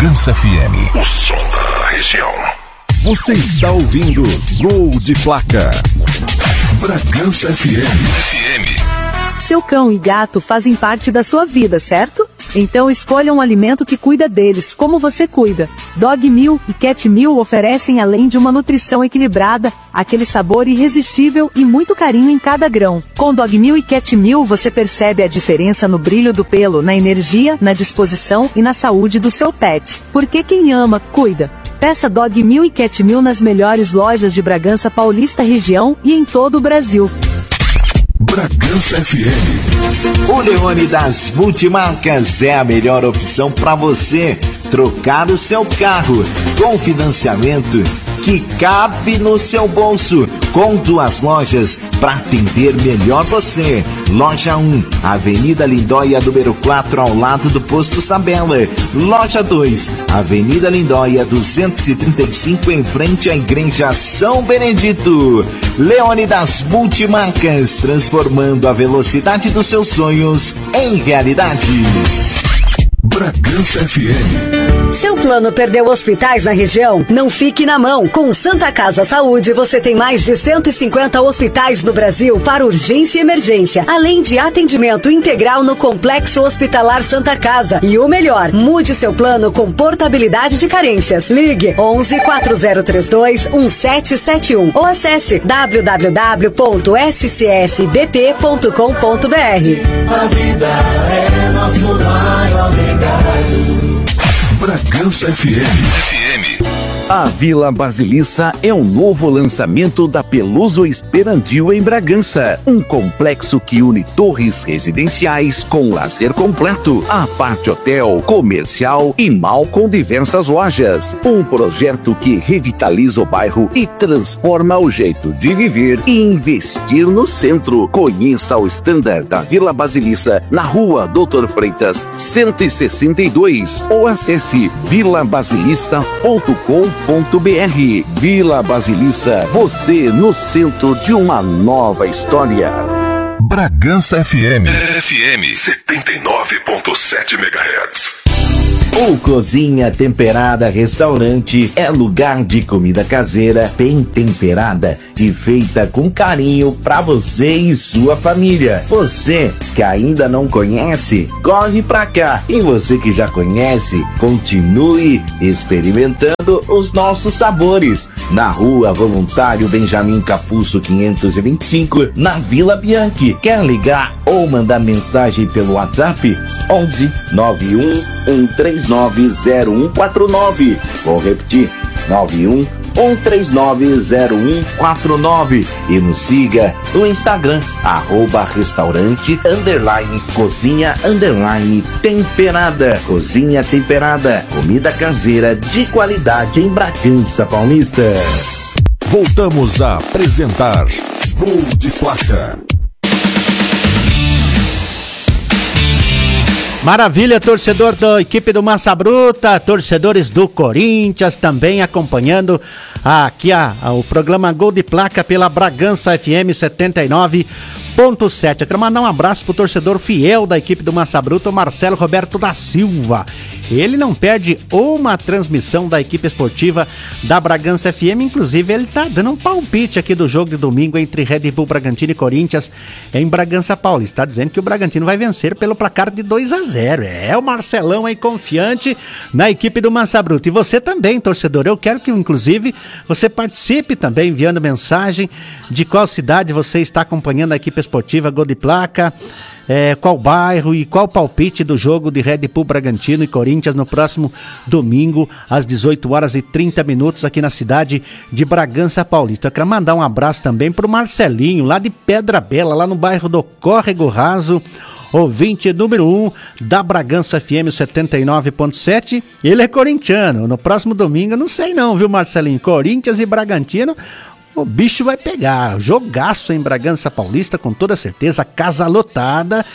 Bragança FM. O som da região. Você está ouvindo Gol de Placa. Bragança FM. Seu cão e gato fazem parte da sua vida, certo? Então escolha um alimento que cuida deles, como você cuida. Dog Meal e Cat Meal oferecem, além de uma nutrição equilibrada, aquele sabor irresistível e muito carinho em cada grão. Com Dog Meal e Cat Meal você percebe a diferença no brilho do pelo, na energia, na disposição e na saúde do seu pet. Porque quem ama, cuida. Peça Dog Meal e Cat Meal nas melhores lojas de Bragança Paulista região e em todo o Brasil. Bragança FM. O Leone das Multimarcas é a melhor opção para você trocar o seu carro com financiamento que cabe no seu bolso, com 2 lojas para atender melhor você. Loja 1, Avenida Lindóia, número 4, ao lado do Posto Sabela. Loja 2, Avenida Lindóia, 235, em frente à Igreja São Benedito. Leone das Multimarcas, transformando a velocidade dos seus sonhos em realidade. Bragança FM. Seu plano perdeu hospitais na região? Não fique na mão. Com Santa Casa Saúde, você tem mais de 150 hospitais no Brasil para urgência e emergência, além de atendimento integral no Complexo Hospitalar Santa Casa. E o melhor, mude seu plano com portabilidade de carências. Ligue 11 4032 1771 ou acesse www.scsbp.com.br. A vida é nosso maior legado. Bragança FM. A Vila Basilissa é um novo lançamento da Peluso Esperantil em Bragança. Um complexo que une torres residenciais com lazer completo, a parte hotel, comercial e mall com diversas lojas. Um projeto que revitaliza o bairro e transforma o jeito de viver e investir no centro. Conheça o standard da Vila Basilissa na Rua Doutor Freitas, 162 ou acesse vilabasilissa.com.br. Vila Basilissa, você no centro de uma nova história. Bragança FM 79.7 MHz. O Cozinha Temperada Restaurante é lugar de comida caseira, bem temperada e feita com carinho para você e sua família. Você que ainda não conhece, corre pra cá. E você que já conhece, continue experimentando os nossos sabores. Na Rua Voluntário Benjamin Capuzzo 525, na Vila Bianchi. Quer ligar ou mandar mensagem pelo WhatsApp? 11 91 139 0149. Vou repetir: 91 1390149 e nos siga no Instagram @restaurante_cozinha_temperada. Cozinha Temperada, comida caseira de qualidade em Bragança Paulista. Voltamos a apresentar Gol de Placa. Maravilha, torcedor da equipe do Massa Bruta, torcedores do Corinthians também acompanhando aqui o programa Gol de Placa pela Bragança FM 79.7. Eu quero mandar um abraço pro torcedor fiel da equipe do Massa Bruta, o Marcelo Roberto da Silva. Ele não perde uma transmissão da equipe esportiva da Bragança FM, inclusive ele tá dando um palpite aqui do jogo de domingo entre Red Bull Bragantino e Corinthians em Bragança Paulista. Tá dizendo que o Bragantino vai vencer pelo placar de 2-0. É o Marcelão aí confiante na equipe do Massa Bruta. E você também, torcedor, eu quero que inclusive você participe também enviando mensagem de qual cidade você está acompanhando a equipe esportiva Gol de Placa, qual bairro e qual palpite do jogo de Red Bull Bragantino e Corinthians no próximo domingo às 18h30 aqui na cidade de Bragança Paulista. Eu quero mandar um abraço também pro Marcelinho, lá de Pedra Bela, lá no bairro do Córrego Raso, ouvinte número 1 da Bragança FM 79.7. Ele é corintiano. No próximo domingo, eu não sei não, viu, Marcelinho? Corinthians e Bragantino, o bicho vai pegar. Jogaço em Bragança Paulista, com toda certeza, casa lotada.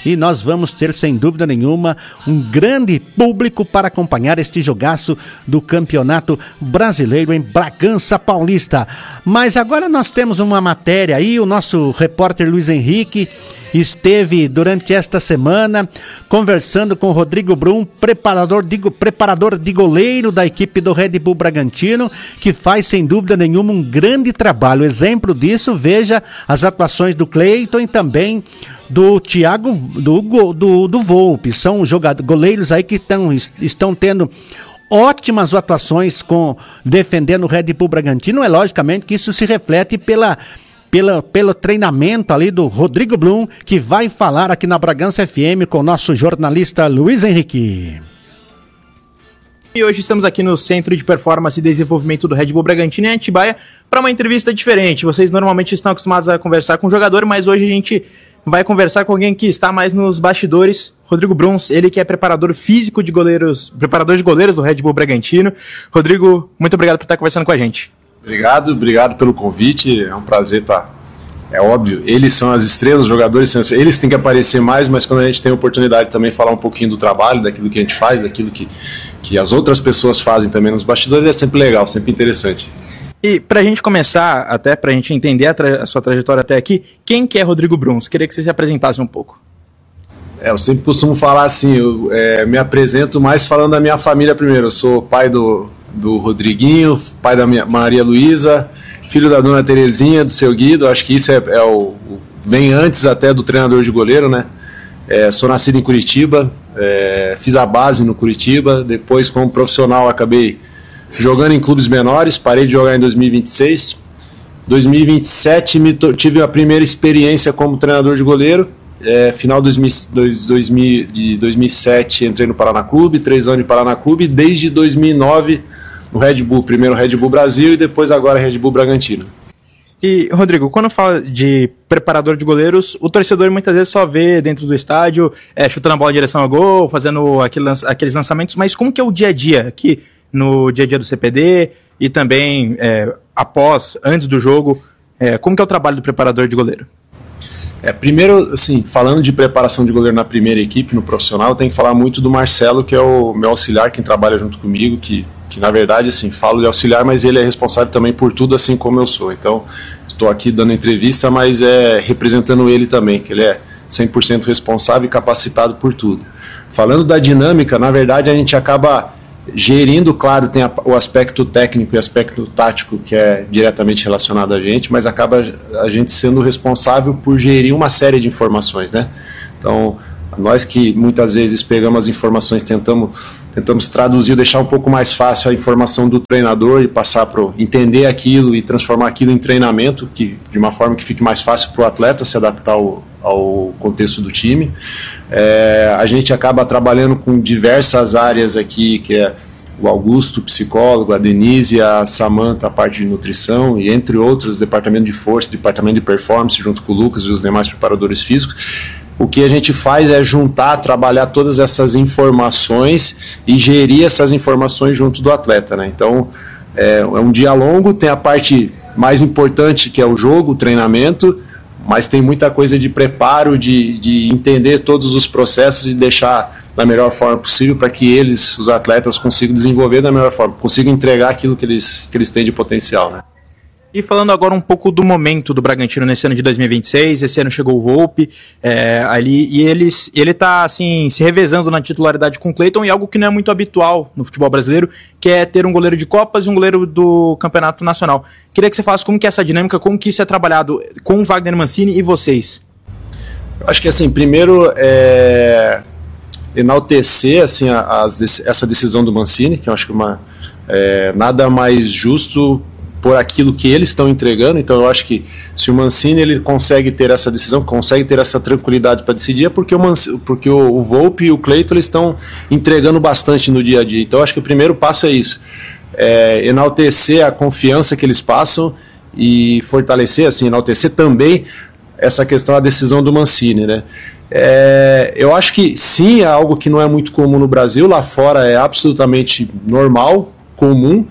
e nós vamos ter, sem dúvida nenhuma, um grande público para acompanhar este jogaço do Campeonato Brasileiro em Bragança Paulista. Mas agora nós temos uma matéria aí, o nosso repórter Luiz Henrique esteve durante esta semana conversando com o Rodrigo Brum, preparador de goleiro da equipe do Red Bull Bragantino, que faz sem dúvida nenhuma um grande trabalho. Exemplo disso, veja as atuações do Cleiton e também do Thiago, do Volpe. São goleiros aí que estão tendo ótimas atuações defendendo o Red Bull Bragantino. É logicamente que isso se reflete pelo treinamento ali do Rodrigo Brum, que vai falar aqui na Bragança FM com o nosso jornalista Luiz Henrique. E hoje estamos aqui no Centro de Performance e Desenvolvimento do Red Bull Bragantino em Atibaia para uma entrevista diferente. Vocês normalmente estão acostumados a conversar com o jogador, mas hoje a gente vai conversar com alguém que está mais nos bastidores, Rodrigo Brum, ele que é preparador físico de goleiros, preparador de goleiros do Red Bull Bragantino. Rodrigo, muito obrigado por estar conversando com a gente. Obrigado pelo convite, é um prazer estar. É óbvio, eles são as estrelas, os jogadores são, eles têm que aparecer mais, mas quando a gente tem a oportunidade de também falar um pouquinho do trabalho, daquilo que a gente faz, daquilo que as outras pessoas fazem também nos bastidores, é sempre legal, sempre interessante. E pra gente começar, até pra gente entender a sua trajetória até aqui, quem que é Rodrigo Brum? Queria que você se apresentasse um pouco. Eu sempre costumo falar assim, eu me apresento mais falando da minha família primeiro. Eu sou pai do Rodriguinho, pai da minha Maria Luísa, filho da dona Terezinha, do seu Guido. Acho que isso vem antes até do treinador de goleiro, né? Sou nascido em Curitiba, fiz a base no Curitiba, depois como profissional acabei jogando em clubes menores, parei de jogar em 2026. 2027 tive a primeira experiência como treinador de goleiro. Final de 2007 entrei no Paraná Clube, 3 anos de Paraná Clube, e desde 2009 no Red Bull, primeiro Red Bull Brasil e depois agora Red Bull Bragantino. E, Rodrigo, quando fala de preparador de goleiros, o torcedor muitas vezes só vê dentro do estádio, chutando a bola em direção ao gol, fazendo aqueles lançamentos, mas como que é o dia a dia aqui, no dia a dia do CPD e também antes do jogo, como que é o trabalho do preparador de goleiro? Primeiro, assim, falando de preparação de goleiro na primeira equipe, no profissional, tem que falar muito do Marcelo, que é o meu auxiliar, quem trabalha junto comigo, que na verdade, assim, falo de auxiliar, mas ele é responsável também por tudo, assim como eu sou. Então, estou aqui dando entrevista, mas representando ele também, que ele é 100% responsável e capacitado por tudo. Falando da dinâmica, na verdade, a gente acaba gerindo, claro, tem o aspecto técnico e aspecto tático que é diretamente relacionado a gente, mas acaba a gente sendo responsável por gerir uma série de informações, né? Então, nós que muitas vezes pegamos as informações, tentamos traduzir, deixar um pouco mais fácil a informação do treinador e passar para entender aquilo e transformar aquilo em treinamento, de uma forma que fique mais fácil para o atleta se adaptar ao contexto do time. A gente acaba trabalhando com diversas áreas aqui, que é o Augusto, o psicólogo, a Denise, a Samanta, a parte de nutrição, e entre outros, departamento de força, departamento de performance, junto com o Lucas e os demais preparadores físicos. O que a gente faz é juntar, trabalhar todas essas informações e gerir essas informações junto do atleta, né? Então, é um dia longo, tem a parte mais importante que é o jogo, o treinamento, mas tem muita coisa de preparo, de entender todos os processos e deixar da melhor forma possível para que os atletas, consigam desenvolver da melhor forma, consigam entregar aquilo que eles têm de potencial, né? E falando agora um pouco do momento do Bragantino nesse ano de 2026, esse ano chegou o Volpe ali, e ele está assim, se revezando na titularidade com o Cleiton, e algo que não é muito habitual no futebol brasileiro, que é ter um goleiro de Copas e um goleiro do Campeonato Nacional. Queria que você falasse como que é essa dinâmica, como que isso é trabalhado com o Wagner Mancini e vocês. Eu acho que assim, primeiro enaltecer assim, essa decisão do Mancini, que eu acho que nada mais justo por aquilo que eles estão entregando. Então eu acho que se o Mancini ele consegue ter essa decisão, consegue ter essa tranquilidade para decidir, é porque o Volpe e o Cleiton eles estão entregando bastante no dia a dia. Então eu acho que o primeiro passo é isso, enaltecer a confiança que eles passam e fortalecer, assim, enaltecer também essa questão da decisão do Mancini, né? Eu acho que sim, é algo que não é muito comum no Brasil, lá fora é absolutamente normal, comum.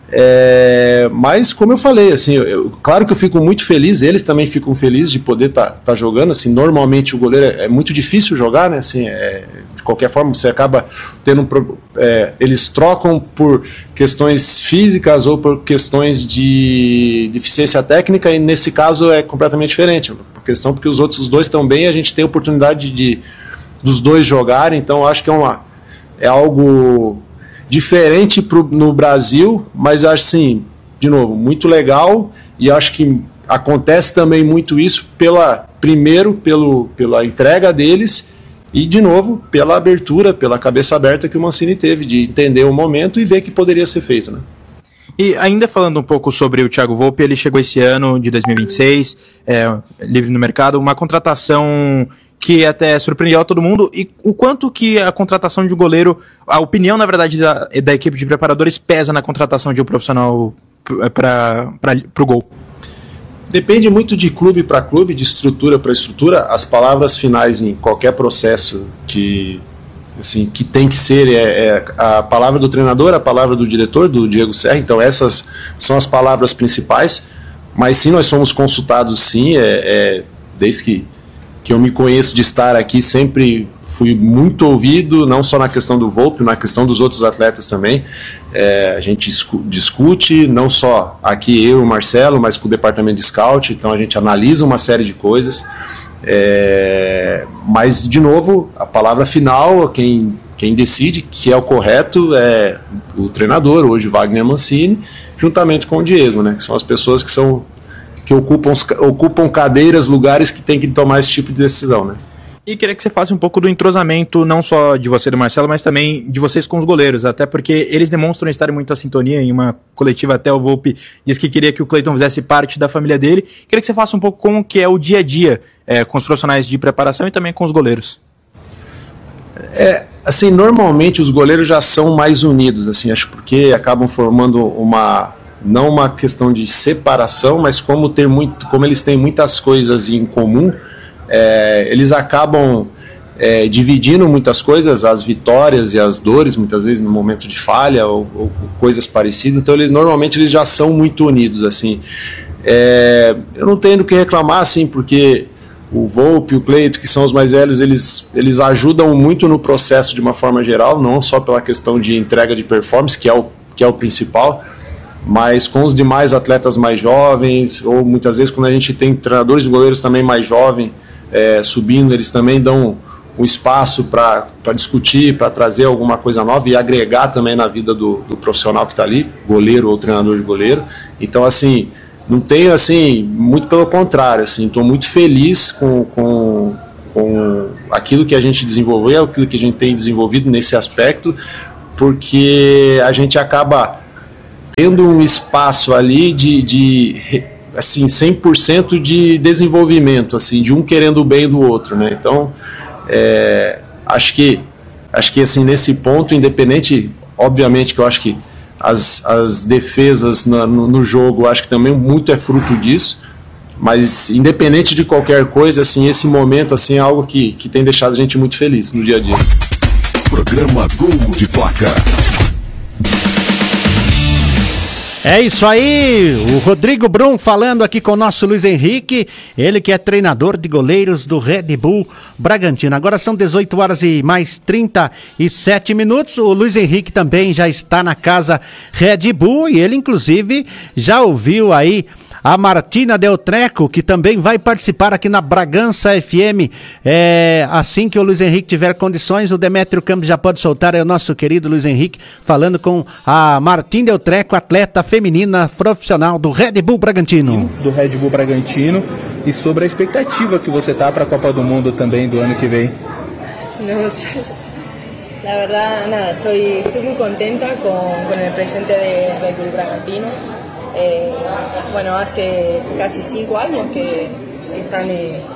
Mas, como eu falei, assim, claro que eu fico muito feliz, eles também ficam felizes de poder tá jogando. Assim, normalmente o goleiro é muito difícil jogar, né? Assim, de qualquer forma, você acaba tendo eles trocam por questões físicas ou por questões de deficiência técnica, e nesse caso é completamente diferente. Por questão porque os dois estão bem, a gente tem a oportunidade dos dois jogarem, então acho que é algo diferente no Brasil, mas assim, de novo, muito legal, e acho que acontece também muito isso pela entrega deles e, de novo, pela abertura, pela cabeça aberta que o Mancini teve de entender o momento e ver que poderia ser feito, né? E ainda falando um pouco sobre o Thiago Volpi, ele chegou esse ano de 2026, livre no mercado, uma contratação que até surpreendeu a todo mundo, e o quanto que a contratação de um goleiro, a opinião, na verdade, da equipe de preparadores pesa na contratação de um profissional para o gol? Depende muito de clube para clube, de estrutura para estrutura. As palavras finais em qualquer processo que tem que ser a palavra do treinador, a palavra do diretor, do Diego Serra. Então essas são as palavras principais, mas sim, nós somos consultados, sim, desde que eu me conheço de estar aqui, sempre fui muito ouvido, não só na questão do Volpi, na questão dos outros atletas também. A gente discute, não só aqui eu e o Marcelo, mas com o departamento de scout, então a gente analisa uma série de coisas. Mas, de novo, a palavra final, quem decide, que é o correto, é o treinador, hoje Wagner Mancini, juntamente com o Diego, né, que são as pessoas que ocupam cadeiras, lugares que tem que tomar esse tipo de decisão, né? E queria que você faça um pouco do entrosamento, não só de você e do Marcelo, mas também de vocês com os goleiros, até porque eles demonstram estar em muita sintonia. Em uma coletiva até o Volpi disse que queria que o Cleiton fizesse parte da família dele. Queria que você faça um pouco como que é o dia a dia com os profissionais de preparação e também com os goleiros. Assim, normalmente os goleiros já são mais unidos, assim, acho porque acabam formando não uma questão de separação, mas como eles têm muitas coisas em comum, eles acabam dividindo muitas coisas, as vitórias e as dores, muitas vezes no momento de falha ou coisas parecidas. Então normalmente eles já são muito unidos, assim. Eu não tenho do que reclamar, assim, porque o Volpi e o Cleito, que são os mais velhos, eles ajudam muito no processo de uma forma geral, não só pela questão de entrega de performance, que é o principal, mas com os demais atletas mais jovens, ou muitas vezes quando a gente tem treinadores e goleiros também mais jovens subindo, eles também dão um espaço para discutir, para trazer alguma coisa nova e agregar também na vida do profissional que está ali, goleiro ou treinador de goleiro. Então, assim, não tenho, assim, muito pelo contrário, assim, estou muito feliz com aquilo que a gente desenvolveu, aquilo que a gente tem desenvolvido nesse aspecto, porque a gente acaba tendo um espaço ali de assim, 100% de desenvolvimento, assim, de um querendo o bem do outro, né? Então, acho que assim, nesse ponto, independente, obviamente que eu acho que as defesas no jogo, acho que também muito é fruto disso, mas independente de qualquer coisa, assim, esse momento, assim, é algo que tem deixado a gente muito feliz no dia a dia. Programa Gol de Placa. É isso aí, o Rodrigo Brum falando aqui com o nosso Luiz Henrique, ele que é treinador de goleiros do Red Bull Bragantino. Agora são 18 horas e mais 37 minutos, o Luiz Henrique também já está na casa Red Bull e ele inclusive já ouviu aí a Martina Del Treco, que também vai participar aqui na Bragança FM. Assim que o Luiz Henrique tiver condições, o Demétrio Campos já pode soltar, é o nosso querido Luiz Henrique, falando com a Martina Del Treco, atleta feminina profissional do Red Bull Bragantino. Do Red Bull Bragantino, e sobre a expectativa que você tá para a Copa do Mundo também do ano que vem. Não sei. La verdad, nada, estoy muy contenta con el presente de Red Bull Bragantino. Bueno, hace casi 5 años que están,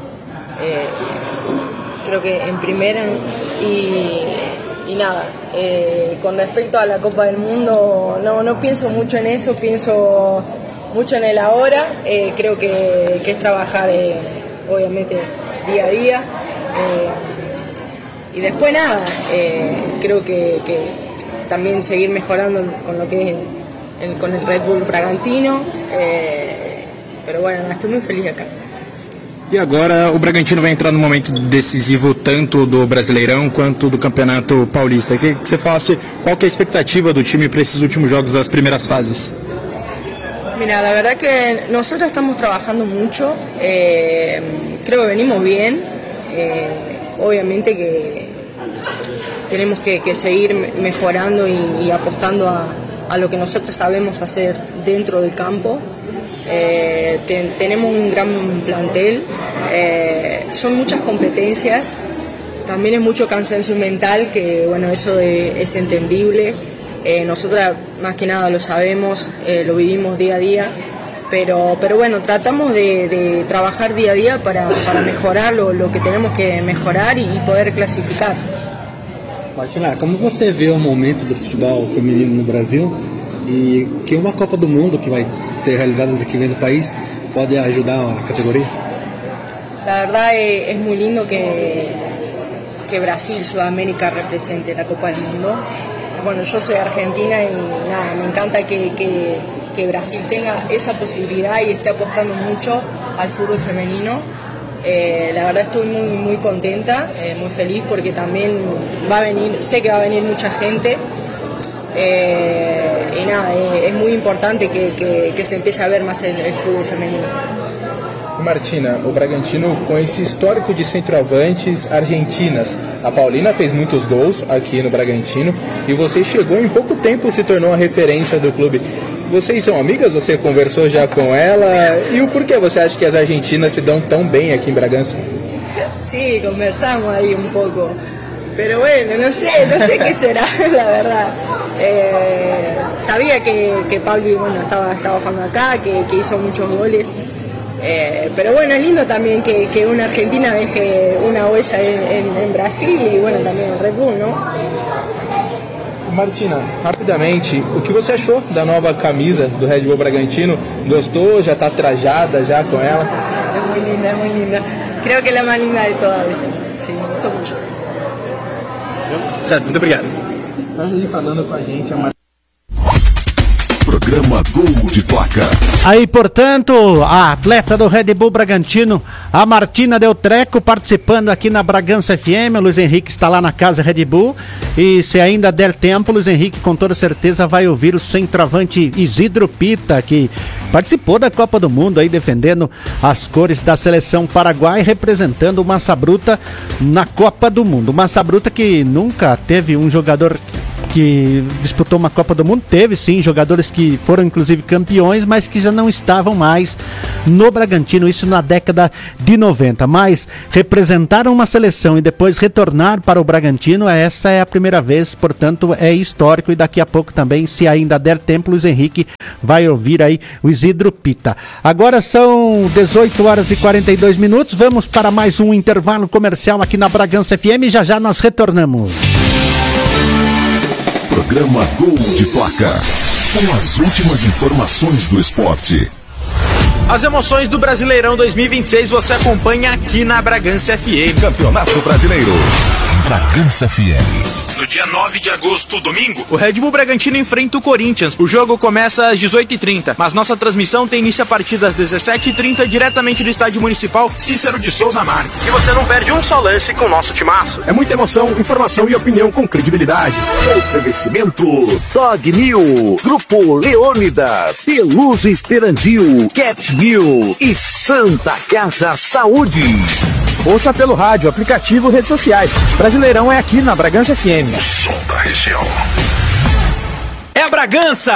creo que en primera, y nada, con respecto a la Copa del Mundo, no pienso mucho en eso, pienso mucho en el ahora. Creo que es trabajar, obviamente, día a día, y después nada, creo que también seguir mejorando con lo que es con el Red Bull Bragantino, pero bueno, estoy muy feliz acá. E agora o Bragantino vai entrar no momento decisivo tanto do Brasileirão quanto do Campeonato Paulista. Eu queria que você falasse qual que é a expectativa do time para esses últimos jogos das primeiras fases. Mira, la verdad que nosotros estamos trabajando mucho, creo que venimos bien, obviamente que tenemos que seguir mejorando y apostando a lo que nosotros sabemos hacer dentro del campo. Tenemos un gran plantel, son muchas competencias, también es mucho cansancio mental, que bueno, eso es entendible. Nosotros más que nada lo sabemos, lo vivimos día a día, pero bueno, tratamos de trabajar día a día para mejorar lo que tenemos que mejorar y poder clasificar. Martina, como você vê o momento do futebol feminino no Brasil e que uma Copa do Mundo que vai ser realizada daqui vem no país pode ajudar a categoría? La verdad es muy lindo que Brasil, Sudamérica represente la Copa del Mundo. Bueno, yo soy argentina y nada, me encanta que Brasil tenga esa posibilidad y esté apostando mucho al fútbol femenino. La verdad estoy muy contenta, muy feliz porque también sé que va a venir mucha gente. Y nada, es muy importante que se empiece a ver más el fútbol femenino. Martina, o Bragantino com esse histórico de centroavantes argentinas. A Paulina fez muitos gols aqui no Bragantino e você chegou em pouco tempo, se tornou a referência do clube. Vocês são amigas? Você conversou já com ela? E o porquê você acha que as argentinas se dão tão bem aqui em Bragança? Sí, conversamos ahí un poco. Pero bueno, no sé qué será, la verdad. Sabía que Pauli, bueno, estaba jugando acá, que hizo muchos goles. Pero bueno, es lindo también que una argentina deje una huella en Brasil y bueno, también en Red Bull, ¿no? Martina, rapidamente, o que você achou da nova camisa do Red Bull Bragantino? Gostou? Já está trajada já com ela? Es muy linda, es muy linda. Creo que es la más linda de todas esta. Sí, me gustó mucho. Certo, muito obrigado. Está aí falando com a gente a Programa Gol de Placa. Aí, portanto, a atleta do Red Bull Bragantino, a Martina Del Treco, participando aqui na Bragança FM. O Luiz Henrique está lá na casa Red Bull. E se ainda der tempo, o Luiz Henrique com toda certeza vai ouvir o centroavante Isidro Pita, que participou da Copa do Mundo, aí defendendo as cores da seleção paraguaia, representando o Massa Bruta na Copa do Mundo. O Massa Bruta que nunca teve um jogador que disputou uma Copa do Mundo. Teve sim jogadores que foram inclusive campeões, mas que já não estavam mais no Bragantino, isso na década de 90, mas representaram uma seleção e depois retornar para o Bragantino, essa é a primeira vez, portanto é histórico. E daqui a pouco também, se ainda der tempo, Luiz Henrique vai ouvir aí o Isidro Pita. Agora são 18 horas e 42 minutos, vamos para mais um intervalo comercial aqui na Bragança FM e já nós retornamos. Programa Gol de Placa. Com as últimas informações do esporte. As emoções do Brasileirão 2026 você acompanha aqui na Bragança FM. Campeonato Brasileiro. Bragança FM. No dia 9 de agosto, domingo, o Red Bull Bragantino enfrenta o Corinthians. O jogo começa às 18h30, mas nossa transmissão tem início a partir das 17h30, diretamente do Estádio Municipal Cícero de Souza Marques. E você não perde um só lance com o nosso timaço. É muita emoção, informação e opinião com credibilidade. Oferecimento Dog Mil, Grupo Leônidas, Peluso Esperandil, Cat Mil e Santa Casa Saúde. Ouça pelo rádio, aplicativo, redes sociais. Brasileirão é aqui na Bragança FM. O som da região. É a Bragança!